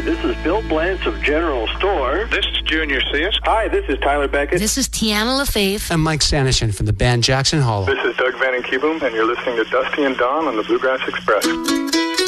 this is Bill Blantz of General Store. This is Junior Sears. Hi, this is Tyler Beckett. This is Tiana LaFaith. I'm Mike Sanishin from the band Jackson Hollow. This is Doug Van Keeboom, and you're listening to Dusty and Dawn on the Bluegrass Express.